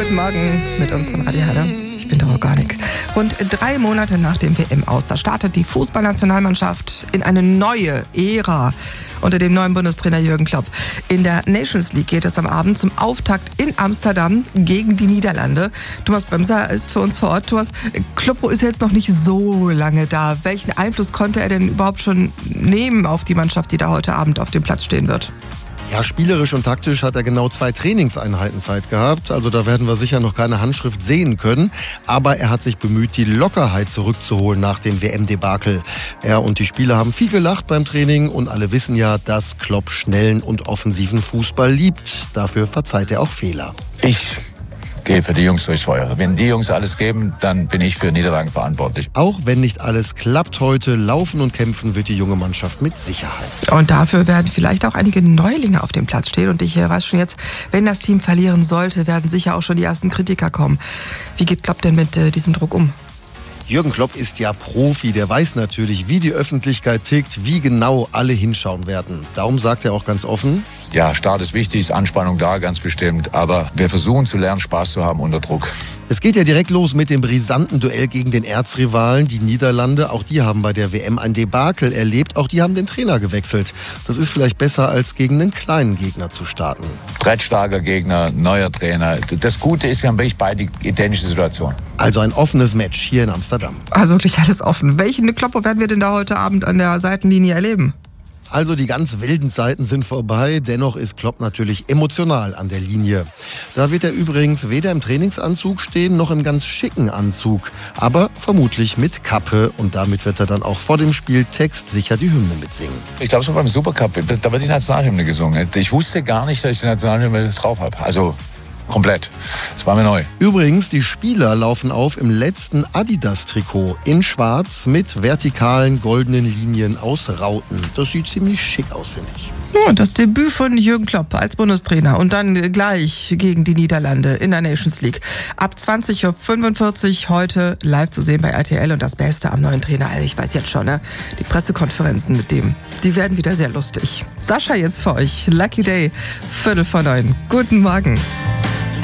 Guten Morgen mit uns von Radio Halle. Ich bin der Organik. Rund 3 Monate nach dem WM-Aus, da startet die Fußballnationalmannschaft in eine neue Ära unter dem neuen Bundestrainer Jürgen Klopp. In der Nations League geht es am Abend zum Auftakt in Amsterdam gegen die Niederlande. Thomas Bremser ist für uns vor Ort. Thomas, Kloppo ist jetzt noch nicht so lange da. Welchen Einfluss konnte er denn überhaupt schon nehmen auf die Mannschaft, die da heute Abend auf dem Platz stehen wird? Ja, spielerisch und taktisch hat er genau 2 Trainingseinheiten Zeit gehabt. Also da werden wir sicher noch keine Handschrift sehen können. Aber er hat sich bemüht, die Lockerheit zurückzuholen nach dem WM-Debakel. Er und die Spieler haben viel gelacht beim Training und alle wissen ja, dass Klopp schnellen und offensiven Fußball liebt. Dafür verzeiht er auch Fehler. Ich gehe für die Jungs durchs Feuer. Wenn die Jungs alles geben, dann bin ich für Niederlagen verantwortlich. Auch wenn nicht alles klappt heute, laufen und kämpfen wird die junge Mannschaft mit Sicherheit. Und dafür werden vielleicht auch einige Neulinge auf dem Platz stehen. Und ich weiß schon jetzt, wenn das Team verlieren sollte, werden sicher auch schon die ersten Kritiker kommen. Wie geht Klopp denn mit diesem Druck um? Jürgen Klopp ist ja Profi, der weiß natürlich, wie die Öffentlichkeit tickt, wie genau alle hinschauen werden. Darum sagt er auch ganz offen: Ja, Start ist wichtig, ist Anspannung da, ganz bestimmt. Aber wir versuchen zu lernen, Spaß zu haben unter Druck. Es geht ja direkt los mit dem brisanten Duell gegen den Erzrivalen, die Niederlande. Auch die haben bei der WM ein Debakel erlebt. Auch die haben den Trainer gewechselt. Das ist vielleicht besser, als gegen einen kleinen Gegner zu starten. Brettstarker Gegner, neuer Trainer. Das Gute ist, wir haben wirklich beide identische Situationen. Also ein offenes Match hier in Amsterdam. Also wirklich alles offen. Welchen Kloppo werden wir denn da heute Abend an der Seitenlinie erleben? Also die ganz wilden Zeiten sind vorbei, dennoch ist Klopp natürlich emotional an der Linie. Da wird er übrigens weder im Trainingsanzug stehen, noch im ganz schicken Anzug, aber vermutlich mit Kappe, und damit wird er dann auch vor dem Spiel textsicher die Hymne mitsingen. Ich glaube, so beim Supercup, da wird die Nationalhymne gesungen. Ich wusste gar nicht, dass ich die Nationalhymne drauf habe. Also komplett. Das war mir neu. Übrigens, die Spieler laufen auf im letzten Adidas-Trikot in schwarz mit vertikalen goldenen Linien aus Rauten. Das sieht ziemlich schick aus, finde ich. Und das Debüt von Jürgen Klopp als Bundestrainer und dann gleich gegen die Niederlande in der Nations League. Ab 20.45 Uhr heute live zu sehen bei RTL, und das Beste am neuen Trainer, ich weiß jetzt schon, ne? Die Pressekonferenzen mit dem, die werden wieder sehr lustig. Sascha jetzt für euch, Lucky Day, 8:45. Guten Morgen.